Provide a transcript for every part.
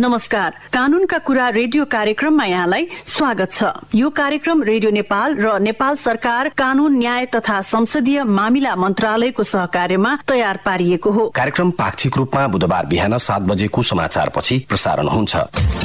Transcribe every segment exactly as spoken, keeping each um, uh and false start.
नमस्कार, कानूनका कुरा रेडियो कार्यक्रममा यहाँलाई स्वागत छ। यो कार्यक्रम रेडियो नेपाल र नेपाल सरकार कानून न्याय तथा संसदीय मामिला मन्त्रालयको सहकार्यमा तयार पारिएको हो। कार्यक्रम पाक्षिक रूपमा बुधबार बिहान सात बजेको समाचारपछि प्रसारण हुन्छ।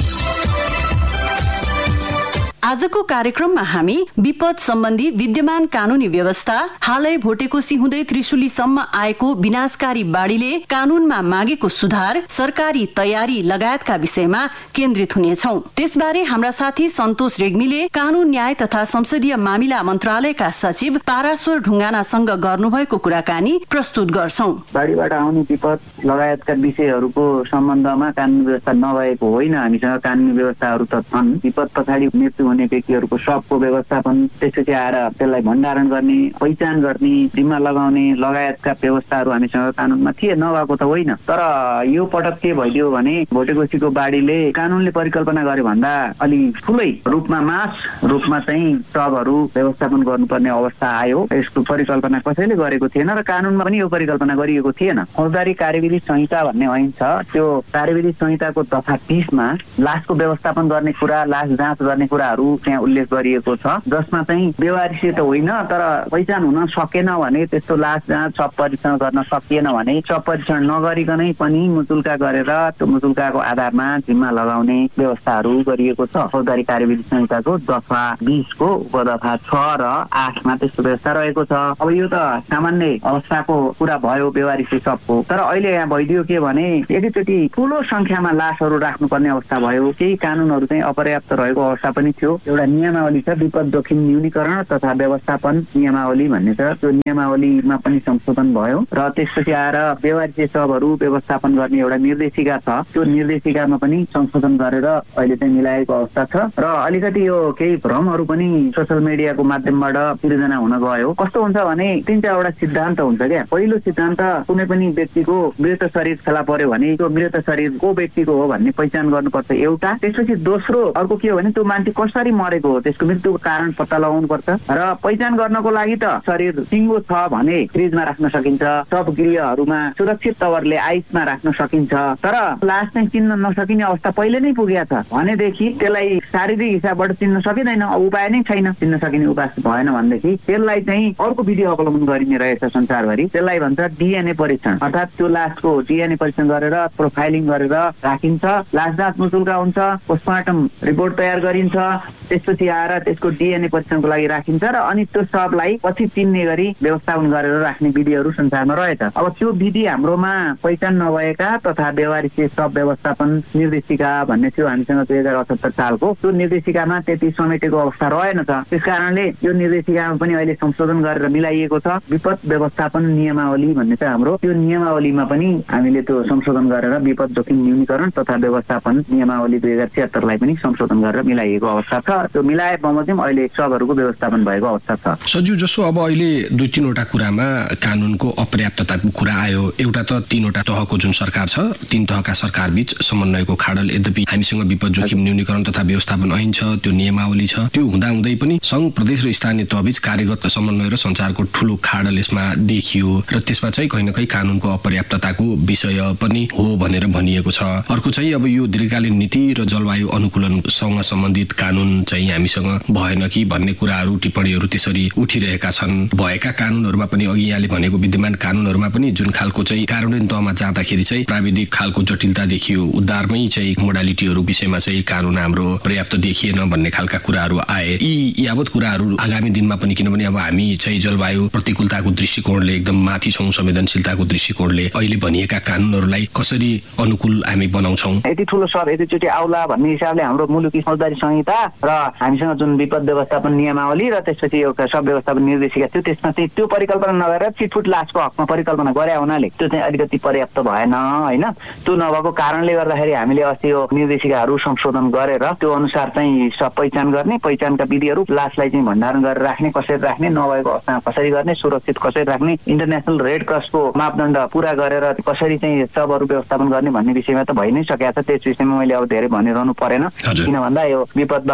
आजको कार्यक्रममा हामी विपद सम्बन्धी विद्यमान कानूनी व्यवस्था, हालै भोटेको सिहुँदै त्रिशुलीसम्म आएको विनाशकारी बाढीले कानूनमा मागेको सुधार, सरकारी तयारी लगायतका विषयमा केन्द्रित हुनेछौं। त्यसबारे हाम्रा साथी सन्तोष रेग्मीले कानून न्याय तथा संसदीय मामिला मन्त्रालयका सचिव पाराश्वर ढुङ्गानासँग गर्नुभएको कुराकानी प्रस्तुत गर्छौं। बाढीबाट आउने विपद लगायतका विषयहरूको सम्बन्धमा कानून व्यवस्था नभएको होइन, हामीसँग कानूनी व्यवस्थाहरू त छन्। विपद पछाडि मृत्यु हुने व्यक्तिहरूको शवको व्यवस्थापन, त्यसपछि आएर त्यसलाई भण्डारण गर्ने, पहिचान गर्ने, जिम्मा लगाउने लगायतका व्यवस्थाहरू हामीसँग कानूनमा थिए, नभएको त होइन। तर यो पटक के भइदियो भने भोटेकोसीको बाढीले कानूनले परिकल्पना गरे भन्दा अलि ठुलै रूपमा मास रूपमा चाहिँ शवहरू व्यवस्थापन गर्नुपर्ने अवस्था आयो। यसको परिकल्पना कसैले गरेको थिएन र कानूनमा पनि यो परिकल्पना गरिएको थिएन। फौजदारी कार्यविधि संहिता भन्ने ऐन छ, त्यो कार्यविधि संहिताको दफा तीसमा लासको व्यवस्थापन गर्ने कुरा, लास जाँच गर्ने कुराहरू त्यहाँ उल्लेख गरिएको छ, जसमा चाहिँ बेवारिसी त होइन तर पहिचान हुन सकेन भने, त्यस्तो लास जाँच शव परीक्षण गर्न सकिएन भने शव परीक्षण नगरिकनै पनि मुचुल्का गरेर त्यो मुचुल्काको आधारमा जिम्मा लगाउने व्यवस्थाहरू गरिएको छ। फौजदारी कार्यविधि संहिताको दफा बीसको उपदफा छ र आठमा त्यस्तो व्यवस्था रहेको छ। अब यो त सामान्य अवस्थाको कुरा भयो बेवारिसी शवको, तर अहिले यहाँ भइदियो के भने एकैचोटि ठुलो संख्यामा लासहरू राख्नुपर्ने अवस्था भयो। केही कानूनहरू चाहिँ अपर्याप्त रहेको अवस्था पनि थियो। एउटा नियमावली छ, विपद जोखिम न्यूनीकरण तथा व्यवस्थापन नियमावली भन्ने छ, त्यो नियमावलीमा पनि संशोधन भयो र त्यसपछि आएर बेवारिसी शवहरू व्यवस्थापन गर्ने एउटा निर्देशिका छ, त्यो निर्देशिकामा पनि संशोधन गरेर अहिले चाहिँ मिलाएको अवस्था छ। र अलिकति यो केही भ्रमहरू पनि सोसियल मिडियाको माध्यमबाट सिर्जना हुन गयो। कस्तो हुन्छ भने तीन चारवटा सिद्धान्त हुन्छ क्या। पहिलो सिद्धान्त, कुनै पनि व्यक्तिको मृत शरीर फेला पर्यो भने त्यो मृत शरीर को व्यक्तिको हो भन्ने पहिचान गर्नुपर्छ एउटा। त्यसपछि दोस्रो अर्को के हो भने त्यो मान्छे कसरी मरेको हो, त्यसको मृत्युको कारण पत्ता लगाउनु पर्छ र पहिचान गर्नको लागि त शरीर सिङ्गो छ भने फ्रिजमा राख्न सकिन्छ, सब गृहहरूमा सुरक्षित तवरले आइसमा राख्न सकिन्छ। तर लास चाहिँ चिन्न नसकिने अवस्था पहिले नै पुगेको छ भनेदेखि त्यसलाई शारीरिक हिसाबबाट चिन्न सकिँदैन, उपाय नै छैन, चिन्न सकिने उपाय भएन भनेदेखि त्यसलाई चाहिँ अर्को विधि अवलम्बन गरिने रहेछ संसारभरि। त्यसलाई भन्छ डिएनए परीक्षण, अर्थात् त्यो लासको डिएनए परीक्षण गरेर प्रोफाइलिङ गरेर राखिन्छ। लास जाँच मुचुल्का हुन्छ, पोस्टमार्टम रिपोर्ट तयार गरिन्छ, त्यसपछि आएर त्यसको डिएनए परीक्षणको लागि राखिन्छ र अनि त्यो सबलाई पछि चिन्ने गरी व्यवस्थापन गरेर राख्ने विधिहरू संसारमा रहेछ। अब त्यो विधि हाम्रोमा पहिचान नभएका तथा बेवारिसी सब व्यवस्थापन निर्देशिका भन्ने थियो हामीसँग दुई हजार अठहत्तर सालको, त्यो निर्देशिकामा त्यति समेटेको अवस्था रहेन छ। त्यस कारणले यो निर्देशिकामा पनि अहिले संशोधन गरेर मिलाइएको छ। विपद व्यवस्थापन नियमावली भन्ने छ हाम्रो, त्यो नियमावलीमा पनि हामीले त्यो संशोधन गरेर विपद जोखिम न्यूनीकरण तथा व्यवस्थापन नियमावली दुई हजार छिहत्तरलाई पनि संशोधन गरेर मिलाइएको अवस्था छ। त्यो मिलाए बमोजिम अहिले शवहरूको व्यवस्थापन भएको अवस्था छ। सजिव, जसो अब अहिले दुई तीनवटा कुरामा कानूनको अपर्याप्तताको कुरा आयो। एउटा त तीनवटा तहको जुन सरकार छ, तीन तहका सरकार बीच समन्वयको खाडल, यद्यपि हामीसँग विपद जोखिम न्यूनीकरण तथा व्यवस्थापन ऐन छ, त्यो नियमावली छ, त्यो हुँदाहुँदै पनि संघ, प्रदेश र स्थानीय तहबीच कार्यगत समन्वय र सञ्चारको ठूलो खाडल यसमा देखियो र त्यसमा चाहिँ कहीँ न कहीँ कानूनको अपर्याप्तताको विषय पनि हो भनेर भनिएको छ। अर्को चाहिँ अब यो दीर्घकालीन नीति र जलवायु अनुकूलनसँग सम्बन्धित कानून चाहिँ हामीसँग भएन कि भन्ने कुराहरू, टिप्पणीहरू त्यसरी उठिरहेका छन्। भएका कानूनहरूमा पनि अघि यहाँले भनेको विद्यमान कानूनहरूमा पनि जुन खालको चाहिँ कार्यान्वयन तहमा जाँदाखेरि चाहिँ प्राविधिक खालको जटिलता देखियो, उद्धारमै चाहिँ मोडालिटीहरू विषयमा चाहिँ कानून हाम्रो पर्याप्त देखिएन भन्ने खालका कुराहरू आए। यी यावत कुराहरू आगामी दिनमा पनि, किनभने अब हामी चाहिँ जलवायु प्रतिकूलताको दृष्टिकोणले एकदम माथि छौँ, संवेदनशीलताको दृष्टिकोणले अहिले भनिएका कानूनहरूलाई कसरी अनुकूल हामी बनाउँछौँ? यति ठुलो सब एकैचोटि आउला भन्ने हिसाबले हाम्रो मुलुकी फौजदारी संहिता र हामीसँग जुन विपद व्यवस्थापन नियमावली र त्यसपछि एउटा सब व्यवस्थापन निर्देशिका थियो, त्यसमा चाहिँ त्यो परिकल्पना नगरेर छिटफुट लासको हकमा परिकल्पना गरे हुनाले त्यो चाहिँ अलिकति पर्याप्त भएन होइन। त्यो नभएको कारणले गर्दाखेरि हामीले अस्ति यो निर्देशिकाहरू संशोधन गरेर त्यो अनुसार चाहिँ सब पहिचान गर्ने, पहिचानका विधिहरू, लासलाई चाहिँ भण्डारण गरेर राख्ने, कसरी राख्ने, नभएको अवस्थामा कसरी गर्ने, सुरक्षित कसरी राख्ने, इन्टरनेसनल रेड क्रसको मापदण्ड पूरा गरेर कसरी चाहिँ शवहरू व्यवस्थापन गर्ने भन्ने विषयमा त भइ नै सकेको छ। त्यस विषयमा मैले अब धेरै भनिरहनु परेन, किन भन्दा यो विपदबाट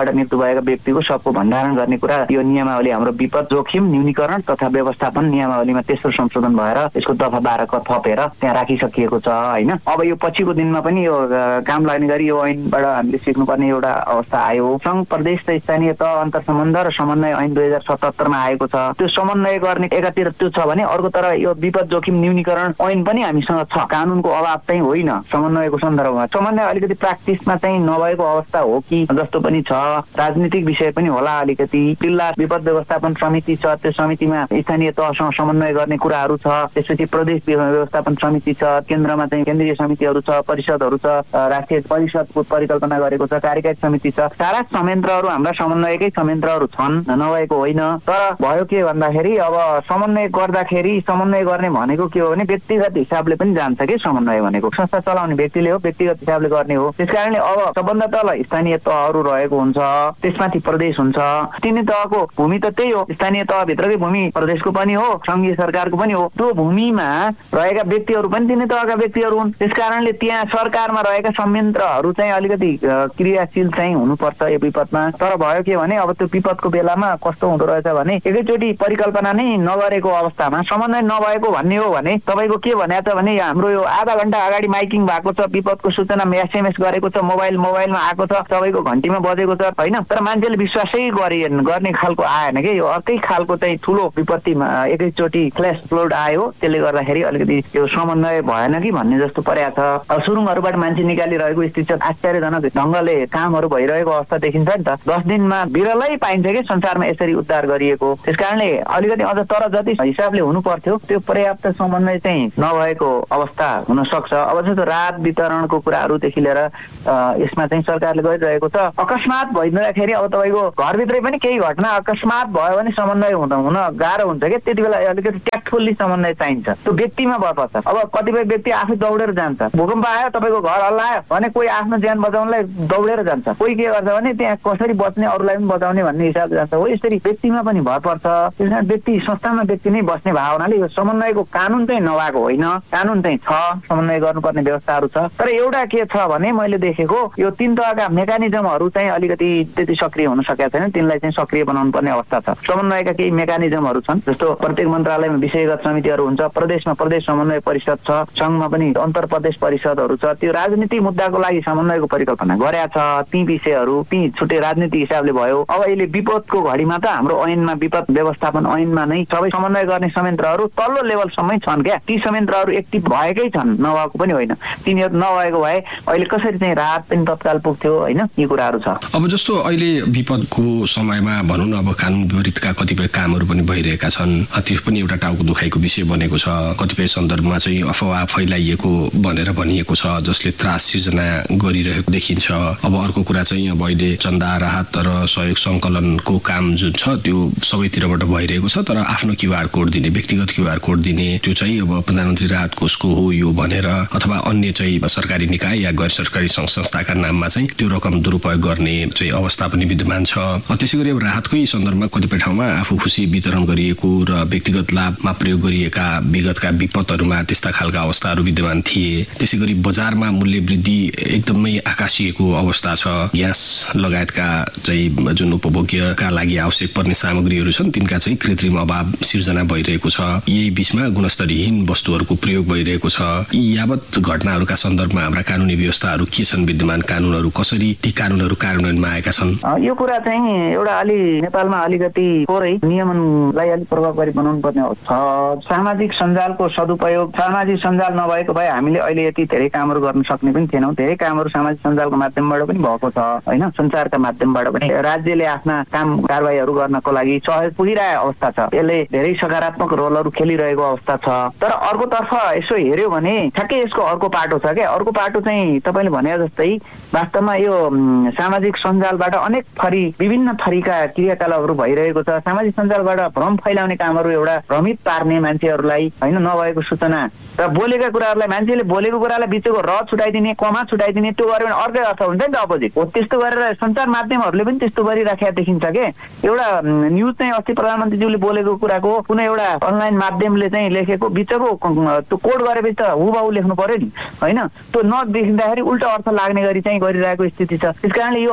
घटनाबाट मृत्यु भएका व्यक्तिको शवको भण्डारण गर्ने कुरा यो नियमावली हाम्रो विपद जोखिम न्यूनीकरण तथा व्यवस्थापन नियमावलीमा तेस्रो संशोधन भएर यसको दफा बाह्र क थपेर त्यहाँ राखिसकिएको छ हैन। अब यो पछिको दिनमा पनि यो काम लाग्ने गरी यो ऐनबाट हामीले सिक्नुपर्ने एउटा अवस्था आयो। संघ प्रदेश र स्थानीय तह अन्तर सम्बन्ध र समन्वय ऐन दुई हजार सतहत्तर मा आएको छ। त्यो समन्वय गर्ने एकातिर त्यो छ भने अर्कोतिर यो विपद जोखिम न्यूनीकरण ऐन पनि हामीसँग छ। कानुनको अभाव चाहिँ होइन समन्वयको सन्दर्भमा। समन्वय अलिकति प्र्याक्टिसमा चाहिँ नभएको अवस्था हो कि जस्तो पनि छ। राजनीतिक विषय पनि होला अलिकति। जिल्ला विपद व्यवस्थापन समिति छ, त्यो समितिमा स्थानीय तहसँग समन्वय गर्ने कुराहरू छ। त्यसपछि प्रदेश व्यवस्थापन समिति छ, केन्द्रमा चाहिँ केन्द्रीय समितिहरू छ, परिषदहरू छ, राष्ट्रिय परिषदको परिकल्पना गरेको छ, कार्यकारी समिति छ। सारा संयन्त्रहरू हाम्रा समन्वयकै संयन्त्रहरू छन्, नभएको होइन। तर भयो के भन्दाखेरि अब समन्वय गर्दाखेरि समन्वय गर्ने भनेको के हो भने व्यक्तिगत हिसाबले पनि जान्छ कि समन्वय भनेको संस्था चलाउने व्यक्तिले हो, व्यक्तिगत हिसाबले गर्ने हो। त्यसकारणले अब सबभन्दा तल स्थानीय तहहरू रहेको हुन्छ, त्यसमाथि प्रदेश हुन्छ। तिनै तहको भूमि त त्यही हो, स्थानीय तहभित्रकै भूमि प्रदेशको पनि हो, संघीय सरकारको पनि हो। त्यो भूमिमा रहेका व्यक्तिहरू पनि तिनै तहका व्यक्तिहरू हुन्। त्यसकारणले त्यहाँ सरकारमा रहेका संयन्त्रहरू चाहिँ अलिकति क्रियाशील चाहिँ हुनुपर्छ यो विपदमा। तर भयो के भने अब त्यो विपदको बेलामा कस्तो हुँदो रहेछ भने एकैचोटि परिकल्पना नै नगरेको अवस्थामा समन्वय नभएको भन्ने हो भने तपाईँको के भने छ भने हाम्रो यो आधा घण्टा अगाडि माइकिङ भएको छ, विपदको सूचना एसएमएस गरेको छ, मोबाइल मोबाइलमा आएको छ, तपाईँको घन्टीमा बजेको छ होइन। तर मान्छेले विश्वासै गरेन गर्ने खालको आएन कि यो अर्कै खालको चाहिँ ठुलो विपत्तिमा एकैचोटि फ्ल्यास फ्लड आयो। त्यसले गर्दाखेरि अलिकति यो समन्वय भएन कि भन्ने जस्तो परेको छ। अब सुरुङहरूबाट मान्छे निकालिरहेको स्थिति छ, आश्चर्यजनक ढङ्गले कामहरू भइरहेको अवस्था देखिन्छ नि त। दस दिनमा बिरलै पाइन्छ कि संसारमा यसरी उद्धार गरिएको। त्यसकारणले अलिकति अझ तर जति हिसाबले हुनु पर्थ्यो त्यो पर्याप्त समन्वय चाहिँ नभएको अवस्था हुन सक्छ। अब जस्तो राहत वितरणको कुराहरूदेखि लिएर यसमा चाहिँ सरकारले गरिरहेको छ। अकस्मात भइदिँदाखेरि अब तपाईँको घरभित्रै पनि केही घटना अकस्मात भयो भने समन्वय हुन हुन गाह्रो हुन्छ कि त्यति बेला अलिकति ट्याक्टफुल्ली समन्वय चाहिन्छ। त्यो व्यक्तिमा भर पर्छ। अब कतिपय व्यक्ति आफै दौडेर जान्छ, भूकम्प आयो तपाईँको घर हल्लायो भने कोही आफ्नो ज्यान बचाउनलाई दौडेर जान्छ, कोही के गर्छ भने त्यहाँ कसरी बच्ने अरूलाई पनि बचाउने भन्ने हिसाबले जान्छ हो। यसरी व्यक्तिमा पनि भर पर्छ। त्यसकारण व्यक्ति संस्थामा व्यक्ति नै बस्ने भावनाले यो समन्वयको कानुन चाहिँ नभएको होइन, कानुन चाहिँ छ, समन्वय गर्नुपर्ने व्यवस्थाहरू छ। तर एउटा के छ भने मैले देखेको यो तीन तहका मेकानिजमहरू चाहिँ अलिकति त्यति सक्रिय हुन सकेका छैन, तिनलाई चाहिँ सक्रिय बनाउनु पर्ने अवस्था छ। समन्वयका केही मेकानिजमहरू छन्, जस्तो प्रत्येक मन्त्रालयमा विषयगत समितिहरू हुन्छ, प्रदेशमा प्रदेश समन्वय परिषद छ, संघमा पनि अन्तर प्रदेश परिषदहरू छ। त्यो राजनीतिक मुद्दाको लागि समन्वयको परिकल्पना गरेका छ। ती विषयहरू ती छुट्टै राजनीतिक हिसाबले भयो। अब अहिले विपदको घडीमा त हाम्रो ऐनमा विपद व्यवस्थापन ऐनमा नै सबै समन्वय गर्ने संयन्त्रहरू तल्लो लेभलसम्मै छन् क्या। ती संयन्त्रहरू एक्टिभ भएकै छन्, नभएको पनि होइन। तिनीहरू नभएको भए अहिले कसरी चाहिँ राहत पनि तत्काल पुग्थ्यो होइन, यी कुराहरू छ। अब जस्तो अहिले विपदको समयमा भनौँ न अब कानुन विपरीतका कतिपय कामहरू पनि भइरहेका छन्, त्यो पनि एउटा टाउको दुखाइको विषय बनेको छ। कतिपय सन्दर्भमा चाहिँ अफवाह फैलाइएको भनेर भनिएको छ, जसले त्रास सिर्जना गरिरहेको देखिन्छ। अब अर्को कुरा चाहिँ अब अहिले चन्दा राहत र सहयोग सङ्कलनको काम जुन छ त्यो सबैतिरबाट भइरहेको छ। तर आफ्नो क्युआर कोड दिने, व्यक्तिगत क्युआर कोड दिने, त्यो चाहिँ अब प्रधानमन्त्री राहत कोषको हो यो भनेर अथवा अन्य चाहिँ सरकारी निकाय या गैर सरकारी सङ्घ संस्थाका नाममा चाहिँ त्यो रकम दुरुपयोग गर्ने चाहिँ अवस्था पनि विद्यमान छ। त्यसै गरी अब राहतकै सन्दर्भमा कतिपय ठाउँमा आफू खुसी वितरण गरिएको र व्यक्तिगत लाभमा प्रयोग गरिएका विगतका विपदहरूमा त्यस्ता खालका अवस्थाहरू विद्यमान थिए। त्यसै गरी बजारमा मूल्य वृद्धि एकदमै आकाशिएको अवस्था छ। ग्यास लगायतका चाहिँ जुन उपभोग्यका लागि आवश्यक पर्ने सामग्रीहरू छन् तिनका चाहिँ कृत्रिम अभाव सिर्जना भइरहेको छ। यही बीचमा गुणस्तरहीन वस्तुहरूको प्रयोग भइरहेको छ। यी यावत घटनाहरूका सन्दर्भमा हाम्रा कानुनी व्यवस्थाहरू के छन्, विद्यमान कानुनहरू कसरी ती कानुनहरू कार्यान्वयनमा आएका छन्? यो कुरा चाहिँ एउटा अलि नेपालमा अलिकति थोरै नियमनलाई अलिक प्रभावकारी बनाउनु पर्ने छ। सामाजिक सञ्जालको सदुपयोग, सामाजिक सञ्जाल नभएको भए हामीले अहिले यति धेरै कामहरू गर्न सक्ने पनि थिएनौँ। धेरै कामहरू सामाजिक सञ्जालको माध्यमबाट पनि भएको छ होइन, सञ्चारका माध्यमबाट पनि राज्यले आफ्ना काम कारबाहीहरू गर्नको लागि सहयोग पुगिरहेको अवस्था छ। यसले धेरै सकारात्मक रोलहरू खेलिरहेको अवस्था छ। तर अर्कोतर्फ यसो हेऱ्यो भने ठ्याक्कै यसको अर्को पाटो छ क्या। अर्को पाटो चाहिँ तपाईँले भने जस्तै वास्तवमा यो सामाजिक सञ्जालबाट अनेक थरी विभिन्न थरीका क्रियाकलापहरू भइरहेको छ। सामाजिक सञ्जालबाट भ्रम फैलाउने कामहरू, एउटा भ्रमित पार्ने मान्छेहरूलाई होइन, नभएको सूचना र बोलेका कुराहरूलाई, मान्छेले बोलेको कुरालाई बिचको र छुटाइदिने, कमा छुटाइदिने, त्यो गर्यो भने अर्कै अर्थ हुन्छ नि त, अपोजिट हो। त्यस्तो गरेर सञ्चार माध्यमहरूले पनि त्यस्तो गरिराखेका देखिन्छ के। एउटा न्युज चाहिँ अस्ति प्रधानमन्त्रीज्यूले बोलेको कुराको कुनै एउटा अनलाइन माध्यमले चाहिँ लेखेको बिचको त्यो कोड गरेपछि त हुबाहु लेख्नु पर्यो नि होइन। त्यो नदेखिँदाखेरि उल्टो अर्थ लाग्ने गरी चाहिँ गरिरहेको स्थिति छ। त्यस कारणले यो अलिकति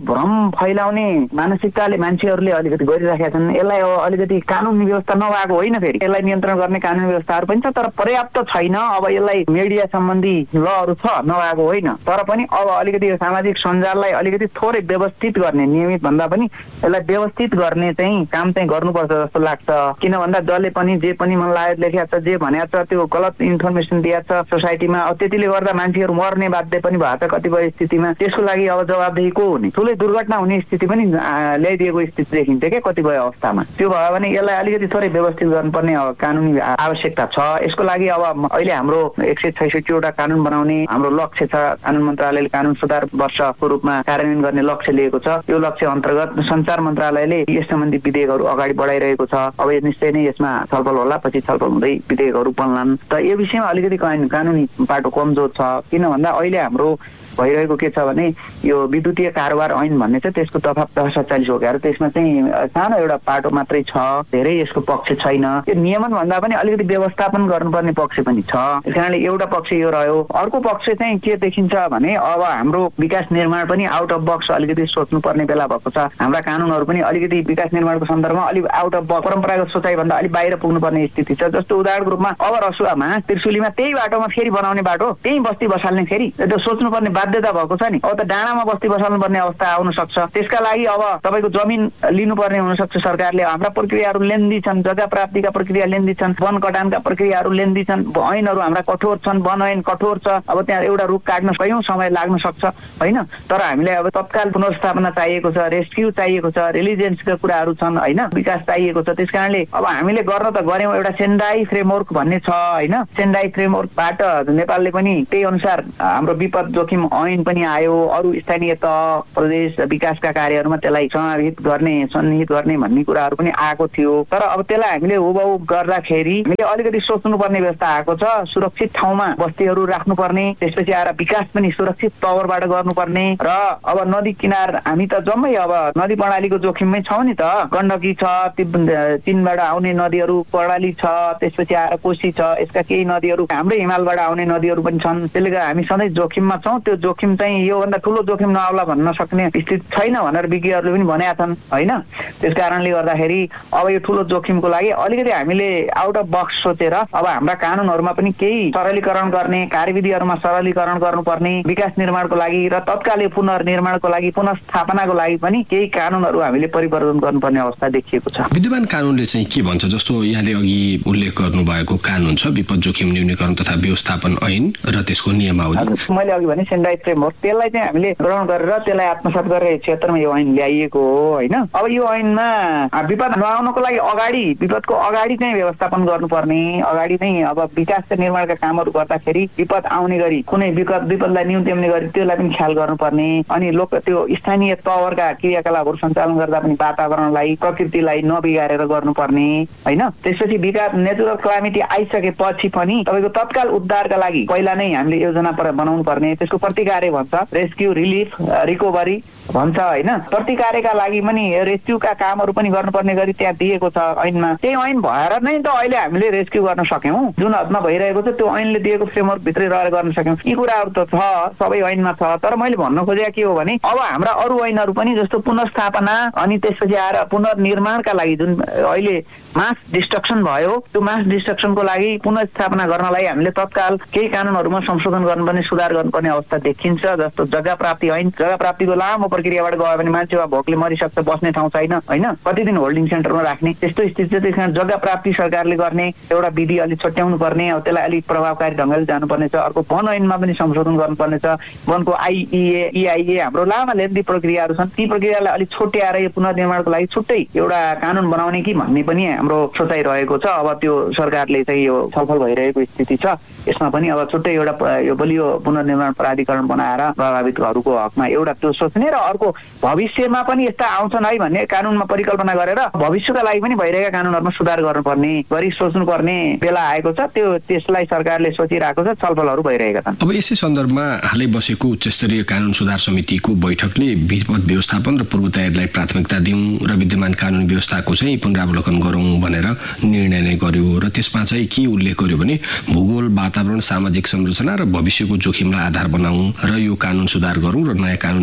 भ्रम फैलाउने मानसिकताले मान्छेहरूले अलिकति गरिराखेका छन्। यसलाई अब अलिकति कानुनी व्यवस्था नभएको होइन, फेरि यसलाई नियन्त्रण गर्ने कानुनी व्यवस्थाहरू पनि छ, तर पर्याप्त छैन। अब यसलाई मिडिया सम्बन्धी लहरू छ, नभएको होइन, तर पनि अब अलिकति यो सामाजिक सञ्जाललाई अलिकति थोरै व्यवस्थित गर्ने, नियमित भन्दा पनि यसलाई व्यवस्थित गर्ने चाहिँ काम चाहिँ गर्नुपर्छ जस्तो लाग्छ। किन भन्दा जसले पनि जे पनि मन लागेको लेखेको छ, जे भनेको छ त्यो गलत इन्फर्मेसन दिएको छ सोसाइटीमा, अब त्यतिले गर्दा मान्छेहरू मर्ने बाध्य पनि भएको छ कतिपय स्थितिमा। त्यसको लागि अब जवाबदेही को हुने, ठुलै दुर्घटना हुने स्थिति पनि ल्याइदिएको स्थिति देखिन्छ क्या कतिपय अवस्थामा। त्यो भयो भने यसलाई अलिकति थोरै व्यवस्थित गर्नुपर्ने अब कानुनी आवश्यकता छ। यसको लागि अब अहिले हाम्रो एक सय छैसठीवटा कानुन बनाउने हाम्रो लक्ष्य छ। कानुन मन्त्रालयले कानुन सुधार वर्षको रूपमा कार्यान्वयन गर्ने लक्ष्य लिएको छ। यो लक्ष्य अन्तर्गत सञ्चार मन्त्रालयले यस सम्बन्धी विधेयकहरू अगाडि बढाइरहेको छ। अब निश्चय नै यसमा छलफल होला, पछि छलफल हुँदै विधेयकहरू बन्लान्। त यो विषयमा अलिकति कानुनी पाटो कमजोर छ। किन भन्दा अहिले हाम्रो भइरहेको के छ भने यो विद्युतीय कारोबार ऐन भन्ने छ, त्यसको दफा दस सत्तालिस हो क्या, त्यसमा चाहिँ सानो एउटा पाटो मात्रै छ, धेरै यसको पक्ष छैन। यो नियमन भन्दा पनि अलिकति व्यवस्थापन गर्नुपर्ने पक्ष पनि छ। त्यस कारणले एउटा पक्ष यो रह्यो। अर्को पक्ष चाहिँ के देखिन्छ भने अब हाम्रो विकास निर्माण पनि आउट अफ बक्स अलिकति सोच्नुपर्ने बेला भएको छ। हाम्रा कानुनहरू पनि अलिकति विकास निर्माणको सन्दर्भमा अलिक आउट अफ बक्स, परम्परागत सोचाइभन्दा अलिक बाहिर पुग्नुपर्ने स्थिति छ। जस्तो उदाहरणको रूपमा अब रसुवामा त्रिशुलीमा त्यही बाटोमा फेरि बनाउने बाटो, त्यही बस्ती बसाल्ने, फेरि त्यो सोच्नुपर्ने बाध्यता भएको छ नि। अब त डाँडामा बस्ती बसाल्नु पर्ने अवस्था आउन सक्छ। त्यसका लागि अब तपाईँको जमिन लिनुपर्ने हुन सक्छ सरकारले। हाम्रा प्रक्रियाहरू लेन्दी छन्, जग्गा प्राप्तिका प्रक्रिया लेन्दी छन्, वन कटानका प्रक्रियाहरू लेन्दी छन्, ऐनहरू हाम्रा कठोर छन्, वन ऐन कठोर छ। अब त्यहाँ एउटा रुख काट्न कयौँ समय लाग्न सक्छ होइन। तर हामीलाई अब तत्काल पुनर्स्थापना चाहिएको छ, रेस्क्यु चाहिएको छ, रिलिजेन्सका कुराहरू छन् होइन, विकास चाहिएको छ। त्यस कारणले अब हामीले गर्न त गऱ्यौँ, एउटा सेन्डाई फ्रेमवर्क भन्ने छ होइन। सेन्डाई फ्रेमवर्कबाट नेपालले पनि त्यही अनुसार हाम्रो विपद जोखिम ऐन पनि आयो। अरू स्थानीय तह प्रदेश विकासका कार्यहरूमा त्यसलाई समावेश गर्ने, सन्निहित गर्ने भन्ने कुराहरू पनि आएको थियो। तर अब त्यसलाई हामीले हुबहु गर्दाखेरि हामीले अलिकति सोच्नुपर्ने व्यवस्था आएको छ। सुरक्षित ठाउँमा बस्तीहरू राख्नुपर्ने, त्यसपछि आएर विकास पनि सुरक्षित तवरबाट गर्नुपर्ने। र अब नदी किनार हामी त जम्मै अब नदी प्रणालीको जोखिममै छौँ नि त। गण्डकी छ, चीनबाट आउने नदीहरू कर्णाली छ, त्यसपछि आएर कोशी छ, यसका केही नदीहरू हाम्रै हिमालबाट आउने नदीहरू पनि छन्। त्यसले गर्दा हामी सधैँ जोखिममा छौँ। त्यो जोखिम चाहिँ योभन्दा ठुलो जोखिम नआउला भन्न सक्ने स्थिति छैन भनेर विज्ञहरूले पनि भनेका छन् होइन। त्यस कारणले गर्दाखेरि अब यो ठुलो जोखिमको लागि अलिकति हामीले आउट अफ बक्स सोचेर अब हाम्रा कानुनहरूमा पनि केही सरलीकरण गर्ने, कार्यविधिहरूमा सरलीकरण गर्नुपर्ने, विकास निर्माणको लागि र तत्कालीन पुनर्निर्माणको लागि, पुनर्स्थापनाको लागि पनि केही कानुनहरू हामीले परिवर्तन गर्नुपर्ने अवस्था देखिएको छ। विद्यमान कानुनले चाहिँ के भन्छ? जस्तो यहाँले अघि उल्लेख गर्नुभएको कानुन छ विपद जोखिम न्यूनीकरण तथा व्यवस्थापन ऐन र त्यसको नियमावली। मैले अघि भने सेन्डाई फ्रेमवर्क, त्यसलाई चाहिँ हामीले ग्रहण गरेर त्यसलाई आत्मसात गरेर क्षेत्रमा यो ऐन ल्याइएको हो होइन। अब यो ऐनमा विपद नआउनको लागि अगाडि, विपदको अगाडि चाहिँ व्यवस्थापन गर्नुपर्ने, अगाडि नै अब विकासका निर्माणका कामहरू गर्दाखेरि विपद आउने गरी कुनै विपद विपदलाई न्यूनतम गरी त्यसलाई पनि ख्याल गर्नुपर्ने। अनि लोक त्यो स्थानीय तवरका क्रियाकलापहरू सञ्चालन गर्दा पनि वातावरणलाई, प्रकृतिलाई नबिगारेर गर्नुपर्ने होइन। त्यसपछि विकास नेचुरल क्लाइमेट आइसकेपछि पनि तपाईँको तत्काल उद्धारका लागि पहिला नै हामीले योजना बनाउनु पर्ने, त्यसको प्रतिकार्य भन्छ, रेस्क्यु रिलिफ रिकभरी भन्छ होइन। प्रतिकार्यका लागि पनि रेस्क्युका कामहरू पनि गर्नुपर्ने गरी त्यहाँ दिएको छ ऐनमा। त्यही ऐन भएर नै त अहिले हामीले रेस्क्यु गर्न सक्यौँ। जुन हदमा भइरहेको छ त्यो ऐनले दिएको फ्रेमवर्क भित्रै रहेर गर्न सक्यौँ। यी कुराहरू त छ, सबै ऐनमा छ। तर मैले भन्न खोजेको के हो भने अब हाम्रा अरू ऐनहरू पनि जस्तो पुनर्स्थापना अनि त्यसपछि आएर पुनर्निर्माणका लागि जुन अहिले मास डिस्ट्रक्सन भयो, त्यो मास डिस्ट्रक्सनको लागि पुनर्स्थापना गर्नलाई हामीले तत्काल केही कानुनहरूमा संशोधन गर्नुपर्ने, सुधार गर्नुपर्ने अवस्था देखिन्छ। जस्तो जग्गा प्राप्ति ऐन, जग्गा प्राप्तिको लामो प्रक्रियाबाट गयो भने मान्छे वा भोकले मरिसक्छ, बस्ने ठाउँ छैन होइन, कति दिन होल्डिङ सेन्टरमा राख्ने, त्यस्तो स्थिति छ। त्यस कारण जग्गा प्राप्ति सरकारले गर्ने एउटा विधि अलिक छुट्याउनु पर्ने, अब त्यसलाई अलिक प्रभावकारी ढङ्गले जानुपर्ने छ। अर्को वन ऐनमा पनि संशोधन गर्नुपर्ने छ। वनको आइइए इआइए हाम्रो लामा लेन्दी प्रक्रियाहरू छन्, ती प्रक्रियालाई अलिक छुट्याएर यो पुनर्निर्माणको लागि छुट्टै एउटा कानुन बनाउने कि भन्ने पनि हाम्रो सोचाइ रहेको छ। अब त्यो सरकारले चाहिँ यो छलफल भइरहेको स्थिति छ। यसमा पनि अब छुट्टै एउटा यो बलियो पुनर्निर्माण प्राधिकरण बनाएर प्रभावितहरूको हकमा एउटा त्यो सोच्ने र अर्को भविष्यमा पनि यस्ता आउँछन् है भन्ने कानुनमा परिकल्पना गरेर भविष्यका लागि पनि भइरहेका कानुनहरूमा सुधार गर्नुपर्ने गरी सोच्नुपर्ने बेला आएको छ। त्यो त्यसलाई सरकारले सोचिरहेको छ, छलफलहरू भइरहेका छन्। अब यसै सन्दर्भमा हालै बसेको उच्चस्तरीय कानुन सुधार समितिको बैठकले विपद व्यवस्थापन र पूर्व तयारीलाई प्राथमिकता दिउँ र विद्यमान कानुन व्यवस्थाको चाहिँ पुनरावलोकन गरौँ भनेर निर्णय नै गर्यो। र त्यसमा चाहिँ के उल्लेख गर्यो भने भूगोल, वातावरण, सामाजिक संरचना र भविष्यको जोखिमलाई आधार बनाऊ र यो कानुन सुधार गरौँ र नयाँ कानुन निर्माण गरौँ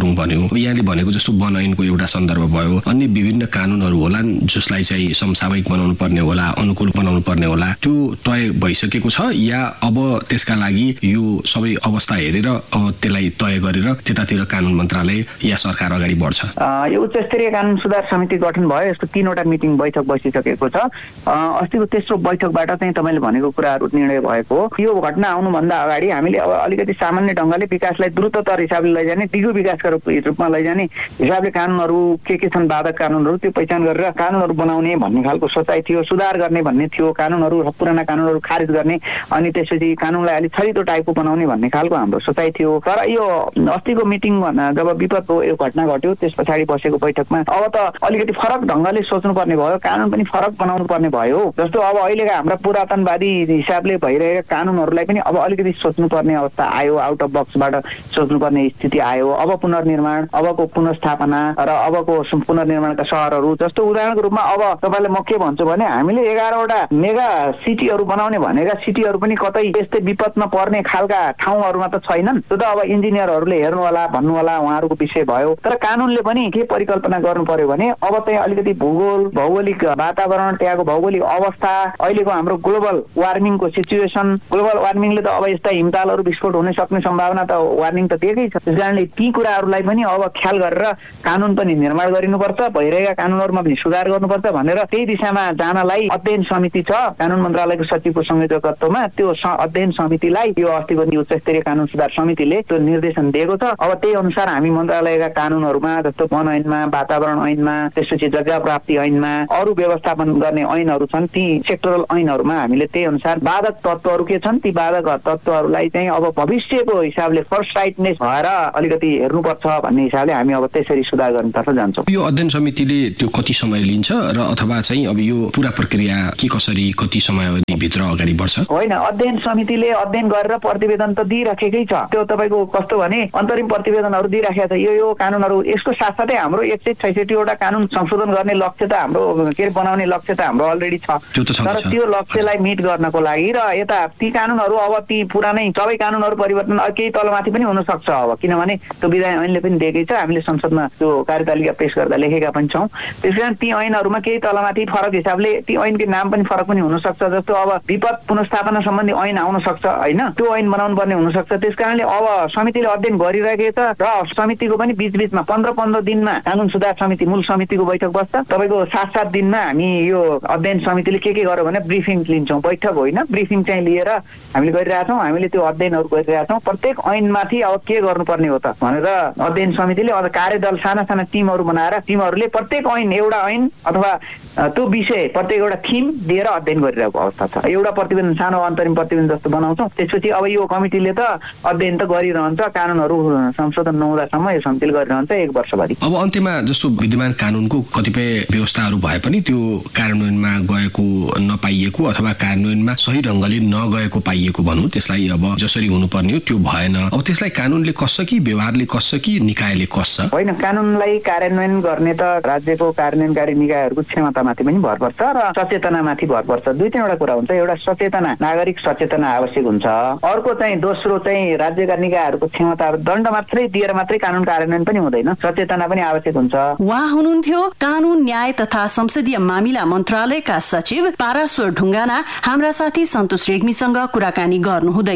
गरौँ भन्यो, यहाँले भनेको जस्तो वन ऐनको एउटा सन्दर्भ भयो, अन्य विभिन्न कानुनहरू होलान् जसलाई चाहिँ समसामयिक बनाउनु पर्ने होला, अनुकूल बनाउनु पर्ने होला, त्यो तय भइसकेको छ या अब त्यसका लागि यो सबै अवस्था हेरेर अब त्यसलाई तय गरेर त्यतातिर कानुन मन्त्रालय या सरकार अगाडि बढ्छ? यो उच्च स्तरीय कानुन सुधार समिति गठन भयो, यसको तीनवटा मिटिङ बैठक बसिसकेको छ। अस्तिको तेस्रो बैठकबाट चाहिँ तपाईँले भनेको कुराहरू निर्णय भएको हो। यो घटना आउनुभन्दा अगाडि हामीले अब अलिकति सामान्य ढङ्गले विकासलाई द्रुततर हिसाबले लैजाने, दिगो विकासका रूपमा लैजाने हिसाबले कानुनहरू के के छन् बाधक कानुनहरू त्यो पहिचान गरेर कानुनहरू बनाउने भन्ने खालको सोचाइ थियो, सुधार गर्ने भन्ने थियो, कानुनहरू पुराना कानुनहरू खारिज गर्ने अनि त्यसपछि कानुनलाई अलिक छरितो टाइपको बनाउने भन्ने खालको हाम्रो सोचाइ थियो। तर यो अस्तिको मिटिङ जब विपदको यो घटना घट्यो त्यस पछाडि बसेको बैठकमा अब त अलिकति फरक ढङ्गले सोच्नुपर्ने भयो, कानुन पनि फरक बनाउनु पर्ने भयो। जस्तो अब अहिलेका हाम्रा पुरातनवादी हिसाबले भइरहेका कानुनहरूलाई पनि अब अलिकति सोच्नुपर्ने अवस्था आयो, आउट अफ बक्सबाट सोच्नुपर्ने स्थिति आयो। अब पुनर्निर्माण, अबको पुनर्स्थापना र अबको पुनर्निर्माणका सहरहरू जस्तो उदाहरणको रूपमा अब तपाईँलाई म के भन्छु भने हामीले एघारवटा मेगा सिटीहरू बनाउने भनेका सिटीहरू पनि कतै यस्तै विपद नपर्ने खालका ठाउँहरूमा त छैनन्। त्यो त अब इन्जिनियरहरूले हेर्नु होला, भन्नु होला, उहाँहरूको विषय भयो। तर कानुनले पनि के परिकल्पना गर्नु पर्यो भने अब चाहिँ अलिकति भूगोल, भौगोलिक वातावरण, त्यहाँको भौगोलिक अवस्था, अहिलेको हाम्रो ग्लोबल वार्मिङको सिचुएसन, ग्लोबल वार्मिङले त अब यस्ता हिमतालहरू विस्फोट हुन सक्ने सम्भावना त वार्मिङ त दिएकै छ। त्यस कारणले ती कुराहरूलाई पनि अब ख्याल गरेर कानुन पनि निर्माण गरिनुपर्छ, भइरहेका कानुनहरूमा पनि सुधार गर्नुपर्छ भनेर त्यही दिशामा जानलाई अध्ययन समिति छ कानुन मन्त्रालयको सचिवको संयोजकत्वमा। त्यो अध्ययन समितिलाई यो अस्तिको उच्च स्तरीय कानुन सुधार समितिले त्यो निर्देशन दिएको छ। अब त्यही अनुसार हामी मन्त्रालयका कानुनहरूमा जस्तो वन ऐनमा, वातावरण ऐनमा, त्यसपछि जग्गा प्राप्ति ऐनमा, अरू व्यवस्थापन गर्ने ऐनहरू छन्, ती सेक्टरल ऐनहरूमा हामीले त्यही अनुसार बाधक तत्त्वहरू के छन् ती बाधक तत्त्वहरूलाई चाहिँ अब भविष्यको हिसाबले फर्स्ट राइटनेस भएर अलिकति हेर्नुपर्छ भन्ने हिसाबले हामी अब त्यसरी सुधार गर्नतर्फ जान्छौँ। यो अध्ययन समितिले त्यो कति समय लिन्छ र अथवा चाहिँ अब यो पुरा प्रक्रिया के कसरी कति समयावधिभित्र अगाडि बढ्छ? होइन, अध्ययन समितिले अध्ययन गरेर प्रतिवेदन त दिइराखेकै छ। त्यो तपाईँको कस्तो भने अन्तरिम प्रतिवेदनहरू दिइराखेको छ। यो यो कानुनहरू यसको साथसाथै हाम्रो एक सय छैसठीवटा कानुन संशोधन गर्ने लक्ष्य त हाम्रो के अरे बनाउने लक्ष्य त हाम्रो अलरेडी छ। तर त्यो लक्ष्यलाई मिट गर्नको लागि र यता ती कानुनहरू अब ती पुरानै सबै कानुनहरू परिवर्तन केही तलमाथि पनि हुन सक्छ अब, किनभने त्यो विधान ऐनले पनि दिएकै छ। हामीले संसदमा त्यो कार्यतालिका पेश गर्दा लेखेका पनि छौँ। त्यस कारण ती ऐनहरूमा केही तलमाथि फरक हिसाबले ती ऐनको नाम पनि फरक पनि हुन सक्छ। जस्तो अब विपद पुनर्स्थापना सम्बन्धी ऐन आउन सक्छ होइन, त्यो ऐन बनाउनु पर्ने हुन सक्छ। त्यस कारणले अब समितिले अध्ययन गरिरहेको छ र समितिको पनि बीचबीचमा पन्ध्र पन्ध्र दिनमा कानुन सुधार समिति मूल समितिको बैठक बस्छ। तपाईँको सात सात दिनमा हामी यो अध्ययन समितिले के के गर्यो भने ब्रिफिङ लिन्छौँ, बैठक होइन ब्रिफिङ चाहिँ लिएर हामीले गरिरहेछौँ। हामीले त्यो अध्ययनहरू गरिरहेछौँ। प्रत्येक ऐनमाथि अब के गर्नुपर्ने हो त भनेर अध्ययन समितिले अब कार्यदल साना साना टिमहरू बनाएर टिमहरूले प्रत्येक ऐन एउटा ऐन अथवा त्यो विषय प्रत्येक एउटा थिम दिएर अध्ययन गरिरहेको अवस्था छ। एउटा प्रतिवेदन सानो अन्तरिम प्रतिवेदन जस्तो बनाउँछौँ। त्यसपछि अब यो कमिटीले त अध्ययन त गरिरहन्छ, कानुनहरू संशोधन नहुँदासम्म यो समितिले गरिरहन्छ एक वर्षभरि। अब अन्त्यमा जस्तो विद्यमान कानुनको कतिपय व्यवस्थाहरू भए पनि त्यो कार्यान्वयनमा गएको नपाइएको अथवा कार्यान्वयनमा सही ढङ्गले नगएको पाइएको भनौँ, त्यसलाई अब जसरी हुनुपर्ने हो त्यो भएन। अब त्यसलाई कानुनले कस्छ कि व्यवहारले कस्छ कि निकायले कस्छ? होइन, कानुनलाई कार्यान्वयन गर्ने त राज्यको कार्यान्वयनकारी निकायहरूको क्षमतामाथि पनि भर पर्छ र सचेतनामाथि भर पर्छ। दुई तिनवटा कुरा हुन्छ। एउटा सचेतना, नागरिक सचेतना आवश्यक हुन्छ। अर्को चाहिँ दोस्रो चाहिँ राज्यका निकायहरूको क्षमता, दण्ड मात्रै दिएर मात्रै कानुन कार्यान्वयन पनि हुँदैन, सचेतना पनि आवश्यक हुन्छ। उहाँ हुनुहुन्थ्यो कानुन, न्याय तथा संसदीय मामिला मन्त्रालयका सचिव पाराश्वर ढुङ्गाना। हाम्रा साथी सन्तोष रेग्मीसँग कुराकानी गर्नुहुँदै।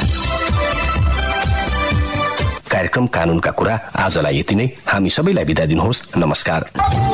कार्यक्रम कानुनका कुरा आजलाई यति नै। हामी सबैलाई बिदा दिनुहोस्। नमस्कार।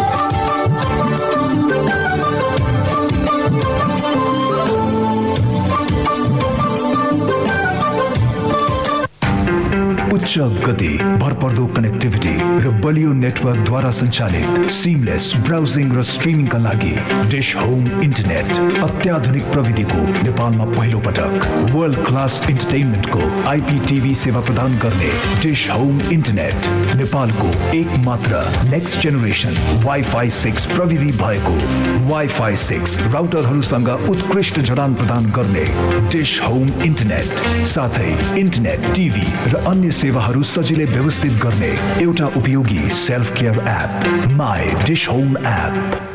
उच्च गति, भरपर्दो कनेक्टिभिटी र बलियो नेटवर्कद्वारा सञ्चालित सिमलेस ब्राउजिङ र स्ट्रिमिङका लागि डिश होम इन्टरनेट अत्याधुनिक प्रविधिको नेपालमा पहिलो पटक वर्ल्ड क्लास इन्टरटेनमेन्टको आइपीटिभी सेवा प्रदान गर्ने डिश होम इन्टरनेट नेपालको एक मात्र नेक्स्ट जेनेरेसन वाइफाई सिक्स प्रविधि भएको वाइफाई सिक्स राउटरहरूसँग उत्कृष्ट जडान प्रदान गर्ने डिश होम इन्टरनेट, साथै इन्टरनेट, टिभी र अन्य सेवाहरू सजिलै व्यवस्थित गर्ने एउटा उपयोगी self care app, my dish home app.